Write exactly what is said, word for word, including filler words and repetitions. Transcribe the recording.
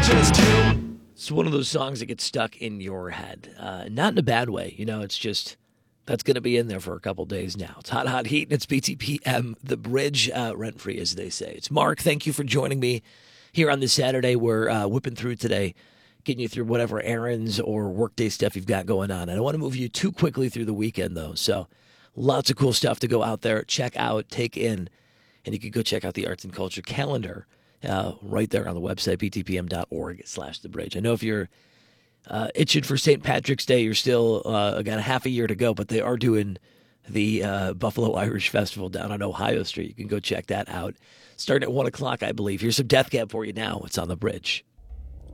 just you. It's one of those songs that gets stuck in your head. Uh, not in a bad way. You know, it's just, that's going to be in there for a couple days now. It's Hot, Hot Heat, and it's B T P M, The Bridge, uh, rent-free, as they say. It's Mark. Thank you for joining me here on this Saturday. We're uh, whipping through today, getting you through whatever errands or workday stuff you've got going on. I don't want to move you too quickly through the weekend, though. So lots of cool stuff to go out there, check out, take in, and you can go check out the arts and culture calendar uh, right there on the website, b t p m dot org slash the bridge. I know if you're uh, itching for Saint Patrick's Day, you're still uh, got a half a year to go, but they are doing the uh, Buffalo Irish Festival down on Ohio Street. You can go check that out. Starting at one o'clock, I believe. Here's some Death Cab for you now. It's on the bridge.